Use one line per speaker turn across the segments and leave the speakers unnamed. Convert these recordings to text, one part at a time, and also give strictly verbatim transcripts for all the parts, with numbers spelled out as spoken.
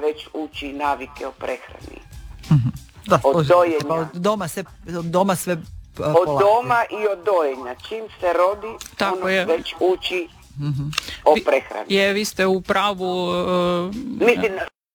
već uči navike o prehrani.
Mm-hmm. Da,
od dojenja.
Doma, se, doma sve
polako. Od doma i od dojenja. Čim se rodi,
tako
ono
je.
već uči mm-hmm. o prehrani.
Je, vi ste u pravu. Uh,
Mislim,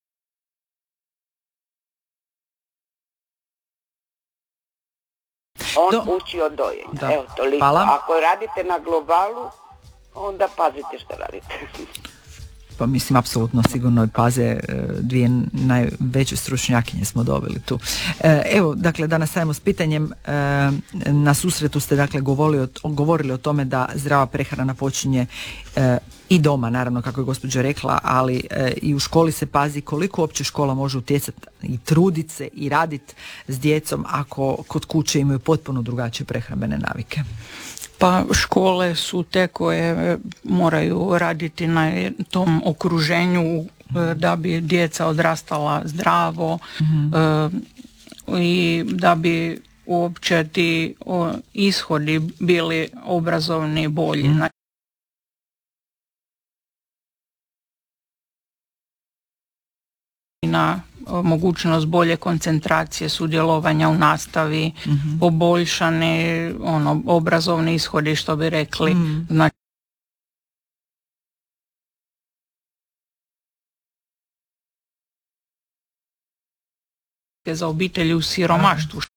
on Do... uči od dojenja. Da. Evo, toliko.
Hvala.
Ako radite na globalu, onda pazite što radite.
Pa mislim, apsolutno sigurno paze, dvije najveće stručnjakinje smo dobili tu. Evo, dakle, da nastavimo s pitanjem. Na susretu ste, dakle, govorili o, govorili o tome da zdrava prehrana počinje i doma, naravno, kako je gospođa rekla, ali i u školi se pazi koliko uopće škola može utjecati i trudit se i raditi s djecom ako kod kuće imaju potpuno drugačije prehrambene navike.
Pa škole su te koje moraju raditi na tom okruženju da bi djeca odrastala zdravo, mm-hmm. i da bi uopće ti ishodi bili obrazovni bolji. Mm-hmm. Na mogućnost bolje koncentracije, sudjelovanja u nastavi, mm-hmm. poboljšane ono, obrazovne ishode, što bi rekli. Mm-hmm. Znači, za obitelji u siromaštvu.